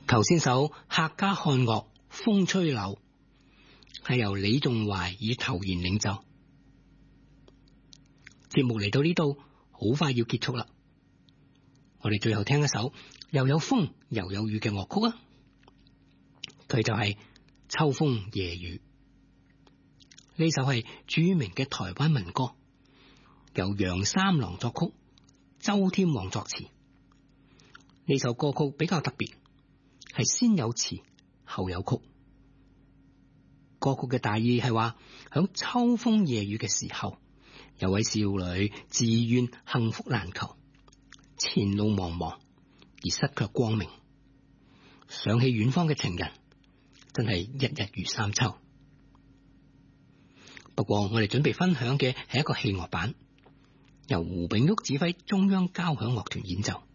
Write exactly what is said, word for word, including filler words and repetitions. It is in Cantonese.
頭先首客家漢樂風吹柳係由李仲懷以頭弦領奏。節目嚟到呢度，好快要結束啦。我哋最後聽一首又有風又有雨嘅樂曲啊！佢就係《秋風夜雨》。呢首係著名嘅台灣民歌，由楊三郎作曲，周天王作詞。呢首歌曲比較特別，係先有詞後有曲。歌曲嘅大意係話，響秋風夜雨嘅時候，有位少女自願幸福難求，前路茫茫而失卻光明，想起遠方嘅情人，真係一日如三秋。不過我哋準備分享嘅係一個器樂版，由胡炳旭指揮中央交響樂團演奏。